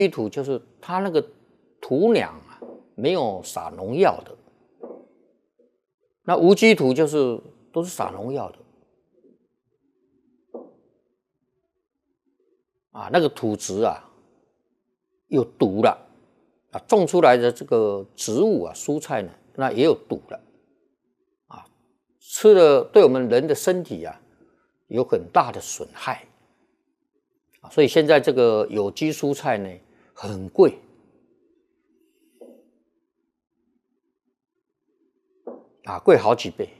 基土就是它那个土壤啊没有撒农药的，那无机土就是都是撒农药的啊，那个土质啊有毒了啊，种出来的这个植物啊蔬菜呢，那也有毒了啊，吃了对我们人的身体啊有很大的损害啊，所以现在这个有机蔬菜呢很贵。啊，贵好几倍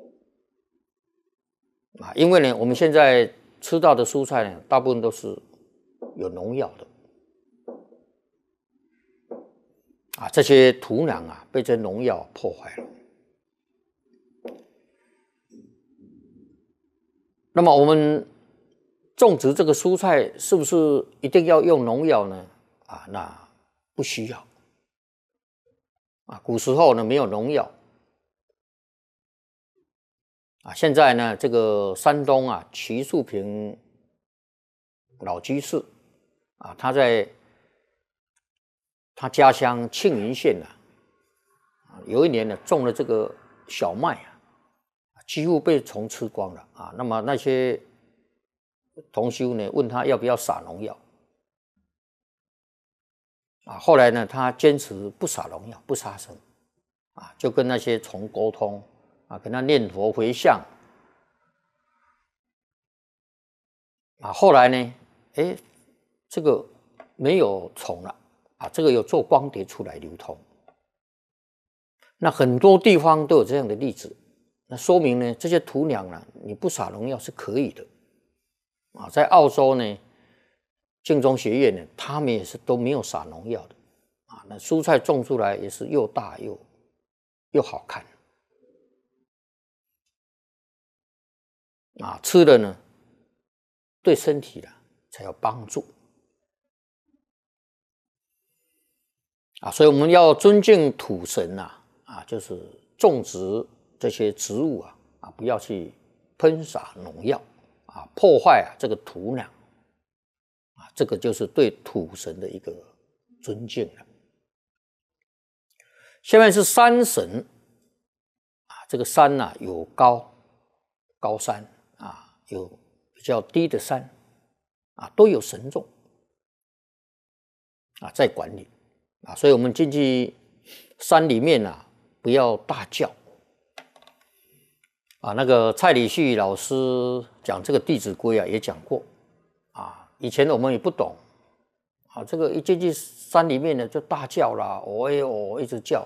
啊！因为呢，我们现在吃到的蔬菜呢，大部分都是有农药的啊，这些土壤啊被这农药破坏了。那么我们种植这个蔬菜是不是一定要用农药呢？啊，那不需要啊。古时候呢没有农药。啊，现在呢，这个山东啊，齐树平老居士啊，他在他家乡庆云县有一年呢，种了这个小麦啊，几乎被虫吃光了啊。那么那些同修呢，问他要不要撒农药啊？后来呢，他坚持不撒农药，不杀生啊，就跟那些虫沟通啊，跟他念佛回向。啊，后来呢，这个没有虫了啊，这个有做光碟出来流通。那很多地方都有这样的例子，那说明呢，这些土壤呢，你不撒农药是可以的啊。在澳洲呢，净宗学院呢，他们也是都没有撒农药的啊。那蔬菜种出来也是又大又好看啊，吃了呢，对身体才有帮助啊，所以我们要尊敬土神啊，就是种植这些植物啊，不要去喷洒农药啊，破坏这个土壤啊，这个就是对土神的一个尊敬了。下面是山神啊，这个山有高山啊，有比较低的山啊，都有神众啊在管理啊，所以我们进去山里面不要大叫啊。那个蔡礼旭老师讲这个《弟子规》也讲过啊，以前我们也不懂啊，这个一进去山里面呢就大叫啦，一直叫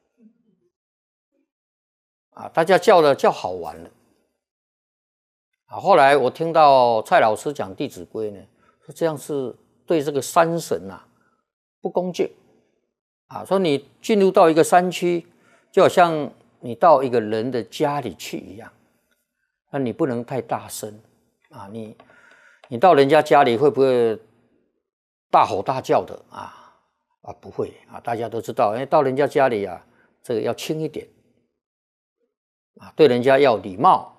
啊，大家叫好玩了啊。后来我听到蔡老师讲《弟子规》呢，说这样是对这个山神不恭敬啊，说你进入到一个山区，就好像你到一个人的家里去一样，那你不能太大声啊，你到人家家里会不会大吼大叫的不会啊，大家都知道，到人家家里这个要轻一点啊，对人家要礼貌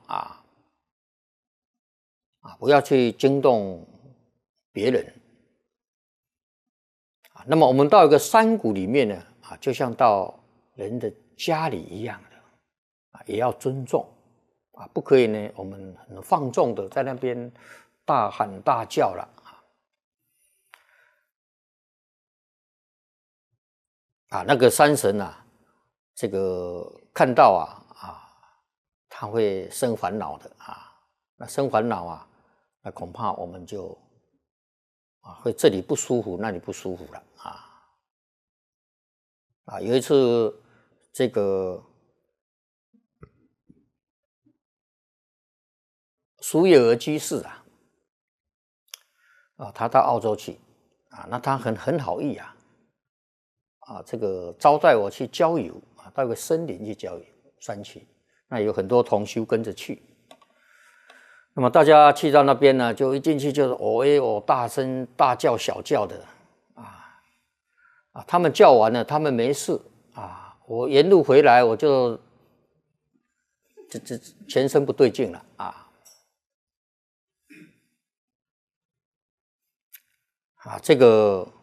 不要去惊动别人啊。那么我们到一个山谷里面呢就像到人的家里一样的也要尊重不可以呢，我们很放纵的在那边大喊大叫了那个山神这个看到他会生烦恼的那生烦恼那恐怕我们就会这里不舒服，那里不舒服了有一次这个苏叶尔居士他到澳洲去那他很好意这个招待我去郊游到一个森林去郊游山区，那有很多同修跟着去。那么大家去到那边呢，就一进去就是大声大叫小叫的他们叫完了，他们没事我沿路回来我就这全身不对劲了这个